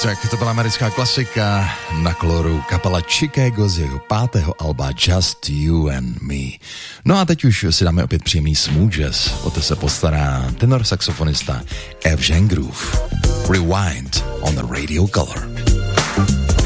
Tak to byla americká klasika na koloru kapela Chicago z jeho 5. alba Just You and Me. No a teď už si dáme opět příjemný smooth jazz. O to se postará tenor saxofonista Evgen Groove. Rewind on the Radio Color.